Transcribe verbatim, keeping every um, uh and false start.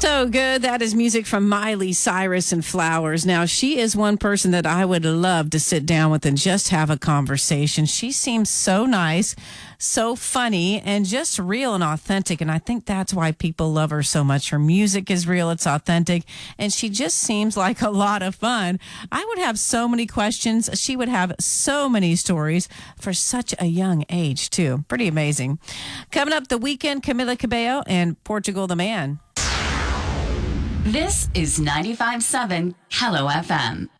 So good. That is music from Miley Cyrus and Flowers. Now, she is one person that I would love to sit down with and just have a conversation. She seems so nice, so funny, and just real and authentic. And I think that's why people love her so much. Her music is real, it's authentic, and she just seems like a lot of fun. I would have so many questions. She would have so many stories for such a young age, too. Pretty amazing. Coming up, The Weeknd, Camila Cabello, and Portugal the Man. This is ninety-five point seven Hello F M.